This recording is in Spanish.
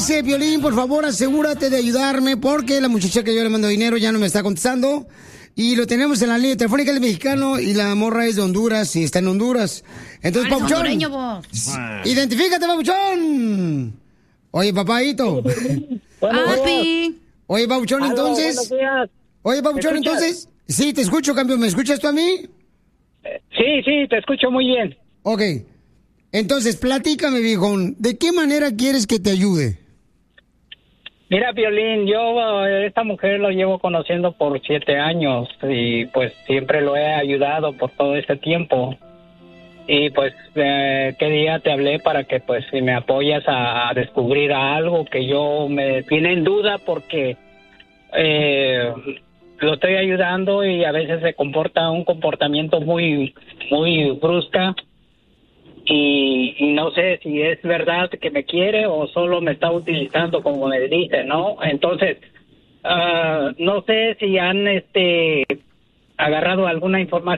dice, Piolín, por favor, asegúrate de ayudarme porque la muchacha que yo le mando dinero ya no me está contestando. Y lo tenemos en la línea telefónica, el mexicano, y la morra es de Honduras y está en Honduras. Entonces, Papuchón, identifícate, Papuchón. Oye, papadito. Papi. Oye, Papuchón, entonces. Oye, Papuchón, entonces. Sí, te escucho, campeón. ¿Me escuchas tú a mí? Sí, te escucho muy bien. Ok. Entonces, platícame, viejón. ¿De qué manera quieres que te ayude? Mira, Piolín, yo esta mujer lo llevo conociendo por 7 años y pues siempre lo he ayudado por todo este tiempo. Y pues, ¿qué día te hablé para que pues si me apoyas a descubrir algo que yo me tiene en duda porque lo estoy ayudando y a veces se comporta un comportamiento muy brusca y no sé si es verdad que me quiere o solo me está utilizando como me dice, ¿no? Entonces, no sé si han agarrado alguna información